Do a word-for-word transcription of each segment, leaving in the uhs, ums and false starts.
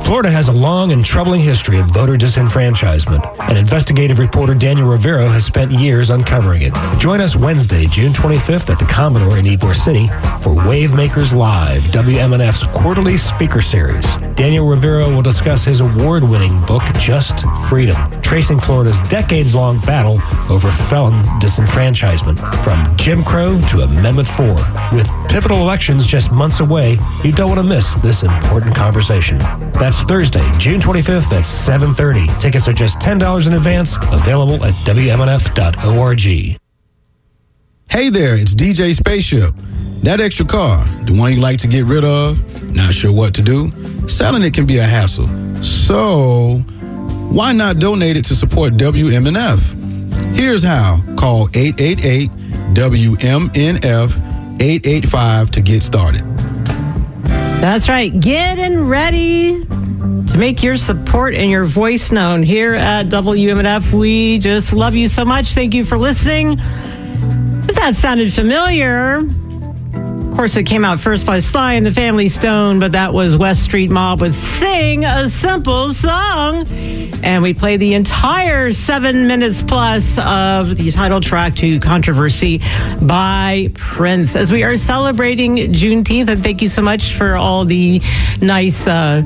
Florida has a long and troubling history of voter disenfranchisement, and investigative reporter Daniel Rivero has spent years uncovering it. Join us Wednesday, June twenty-fifth at the Commodore in Ybor City for Wavemakers Live, W M N F's quarterly speaker series. Daniel Rivero will discuss his award-winning book, Just Freedom, tracing Florida's decades-long battle over felon disenfranchisement, from Jim Crow to Amendment four. With pivotal elections just months away, you don't want to miss this important conversation. That's Thursday, June twenty-fifth at seven thirty. Tickets are just ten dollars in advance, available at W M N F dot org. Hey there, it's D J Spaceship. That extra car, the one you like to get rid of, not sure what to do? Selling it can be a hassle. So, why not donate it to support W M N F? Here's how. Call eight eight eight W M N F eight eight five to get started. That's right. Getting ready to make your support and your voice known here at W M N F. We just love you so much. Thank you for listening. If that sounded familiar, of course, it came out first by Sly and the Family Stone, but that was West Street Mob with Sing a Simple Song. And we played the entire seven minutes plus of the title track to Controversy by Prince. As we are celebrating Juneteenth, and thank you so much for all the nice uh,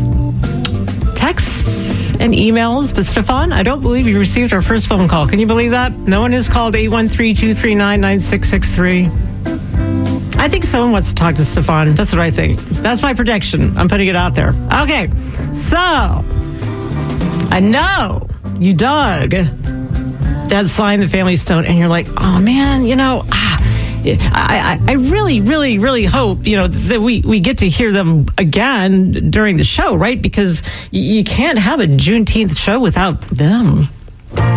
texts and emails. But Stefan, I don't believe you received our first phone call. Can you believe that? No one has called eight one three, two three nine, nine six six three. I think someone wants to talk to Stefan. That's what I think. That's my prediction. I'm putting it out there. Okay, so I know you dug that Sly and the Family Stone, and you're like, oh man, you know, ah, I, I, I really, really, really hope, you know, that we, we get to hear them again during the show, right? Because you can't have a Juneteenth show without them.